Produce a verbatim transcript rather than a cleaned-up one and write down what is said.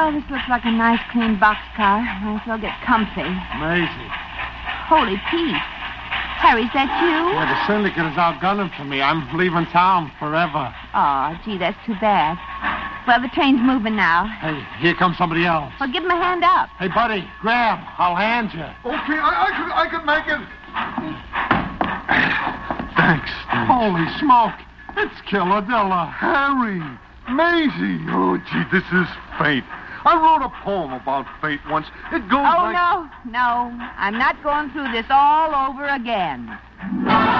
Well, this looks like a nice, clean boxcar. Might as well get comfy. Maisie. Holy Pete. Harry, is that you? Yeah, the syndicate is out gunning for me. I'm leaving town forever. Oh, gee, that's too bad. Well, the train's moving now. Hey, here comes somebody else. Well, give him a hand up. Hey, buddy, grab. I'll hand you. Okay, I, I could I could make it. Thanks, thanks. Holy smoke. It's Killadilla. Harry, Maisie. Oh, gee, this is fate. I wrote a poem about fate once. It goes Oh, like... no, no. I'm not going through this all over again.